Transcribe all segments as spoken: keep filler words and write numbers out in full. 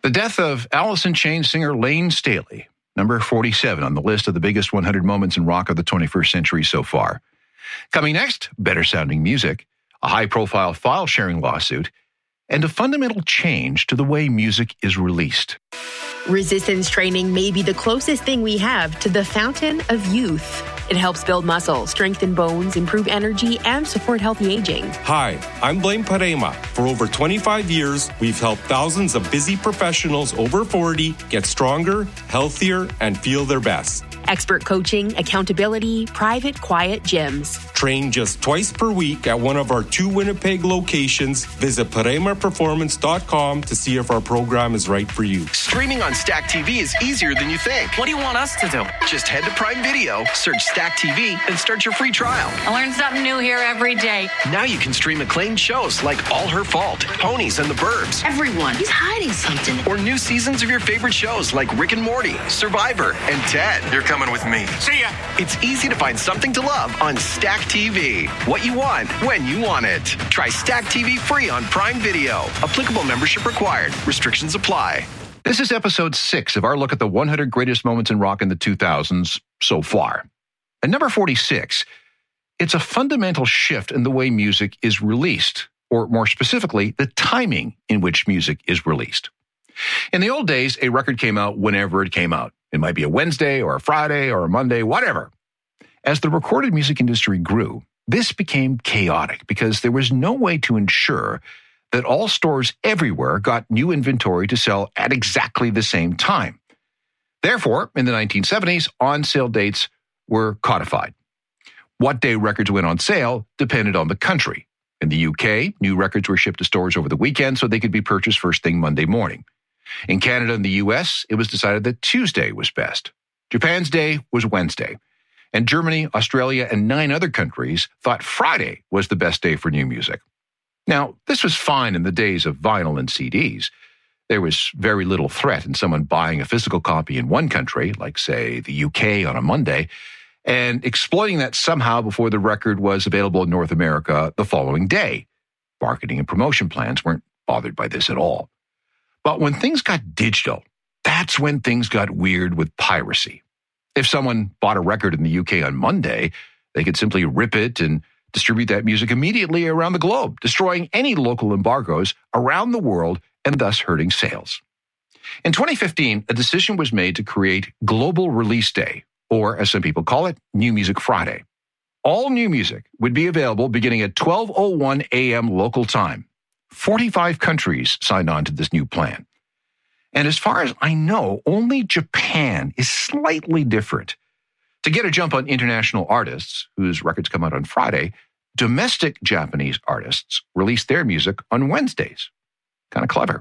The death of Alice in Chains singer Lane Staley, number forty-seven on the list of the biggest one hundred moments in rock of the twenty-first century so far. Coming next, better sounding music, a high-profile file-sharing lawsuit, and a fundamental change to the way music is released. Resistance training may be the closest thing we have to the fountain of youth. It helps build muscle, strengthen bones, improve energy, and support healthy aging. Hi, I'm Blaine Parema. For over twenty-five years, we've helped thousands of busy professionals over forty get stronger, healthier, and feel their best. Expert coaching, accountability, private, quiet gyms. Train just twice per week at one of our two Winnipeg locations. Visit parema performance dot com to see if our program is right for you. Streaming on Stack T V is easier than you think. What do you want us to do? Just head to Prime Video, search Stack T V, and start your free trial. I learn something new here every day. Now you can stream acclaimed shows like All Her Fault, Ponies and the Burbs. Everyone, he's hiding something. Or new seasons of your favorite shows like Rick and Morty, Survivor, and Ted. You're coming with me. See ya. It's easy to find something to love on Stack T V. What you want, when you want it. Try Stack T V free on Prime Video. Applicable membership required. Restrictions apply. This is episode six of our look at the one hundred greatest moments in rock in the two thousands so far. At number forty-six, it's a fundamental shift in the way music is released, or more specifically, the timing in which music is released. In the old days, a record came out whenever it came out. It might be a Wednesday or a Friday or a Monday, whatever. As the recorded music industry grew, this became chaotic because there was no way to ensure that all stores everywhere got new inventory to sell at exactly the same time. Therefore, in the nineteen seventies, on-sale dates were codified. What day records went on sale depended on the country. In the U K, new records were shipped to stores over the weekend so they could be purchased first thing Monday morning. In Canada and the U S, it was decided that Tuesday was best. Japan's day was Wednesday. And Germany, Australia, and nine other countries thought Friday was the best day for new music. Now, this was fine in the days of vinyl and C Ds. There was very little threat in someone buying a physical copy in one country, like, say, the U K on a Monday, and exploiting that somehow before the record was available in North America the following day. Marketing and promotion plans weren't bothered by this at all. But when things got digital, that's when things got weird with piracy. If someone bought a record in the U K on Monday, they could simply rip it and distribute that music immediately around the globe, destroying any local embargoes around the world and thus hurting sales. In twenty fifteen, a decision was made to create Global Release Day, or as some people call it, New Music Friday. All new music would be available beginning at twelve oh one a.m. local time. forty-five countries signed on to this new plan. And as far as I know, only Japan is slightly different. To get a jump on international artists, whose records come out on Friday, domestic Japanese artists release their music on Wednesdays. Kind of clever.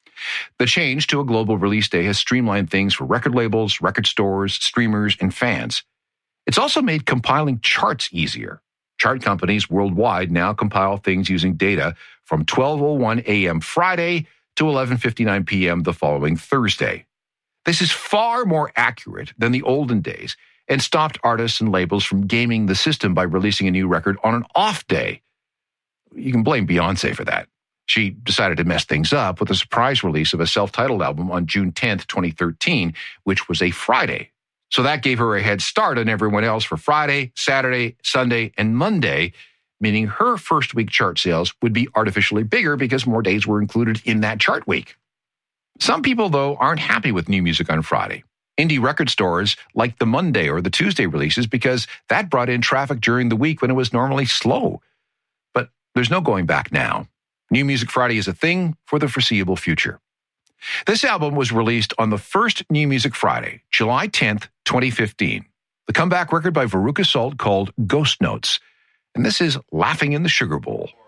The change to a global release day has streamlined things for record labels, record stores, streamers, and fans. It's also made compiling charts easier. Chart companies worldwide now compile things using data from twelve oh one a.m. Friday to eleven fifty-nine p.m. the following Thursday. This is far more accurate than the olden days and stopped artists and labels from gaming the system by releasing a new record on an off day. You can blame Beyoncé for that. She decided to mess things up with a surprise release of a self-titled album on June tenth, twenty thirteen, which was a Friday. So that gave her a head start on everyone else for Friday, Saturday, Sunday, and Monday, meaning her first week chart sales would be artificially bigger because more days were included in that chart week. Some people, though, aren't happy with new music on Friday. Indie record stores like the Monday or the Tuesday releases because that brought in traffic during the week when it was normally slow. But there's no going back now. New Music Friday is a thing for the foreseeable future. This album was released on the first New Music Friday, July tenth, twenty fifteen. The comeback record by Veruca Salt called Ghost Notes. And this is Laughing in the Sugar Bowl.